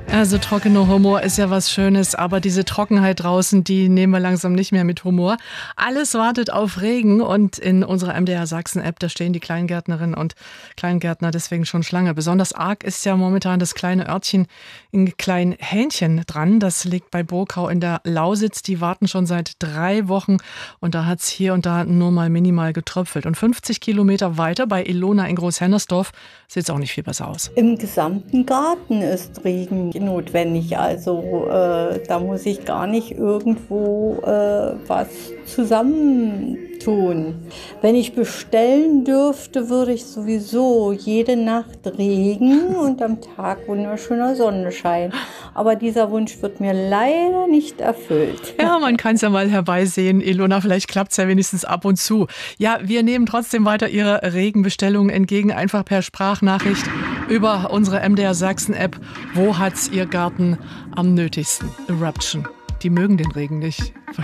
Also trockener Humor ist ja was Schönes, aber diese Trockenheit draußen, die nehmen wir langsam nicht mehr mit Humor. Alles wartet auf Regen und in unserer MDR Sachsen-App, da stehen die Kleingärtnerinnen und Kleingärtner deswegen schon Schlange. Besonders arg ist ja momentan das kleine Örtchen in Kleinhähnchen dran. Das liegt bei Burkau in der Lausitz. Die warten schon seit 3 Wochen und da hat's hier und da nur mal minimal getröpfelt. Und 50 Kilometer weiter bei Ilona in Großhennersdorf sieht es auch nicht viel besser aus. Im gesamten Garten ist Regen notwendig, also da muss ich gar nicht irgendwo was zusammentun. Wenn ich bestellen dürfte, würde ich sowieso jede Nacht Regen und am Tag wunderschöner Sonnenschein. Aber dieser Wunsch wird mir leider nicht erfüllt. Ja, man kann es ja mal herbeisehen, Ilona, vielleicht klappt es ja wenigstens ab und zu. Ja, wir nehmen trotzdem weiter Ihre Regenbestellungen entgegen, einfach per Sprachnachricht über unsere MDR Sachsen-App. Wo hat's Ihr Garten am nötigsten? Eruption. Die mögen den Regen nicht.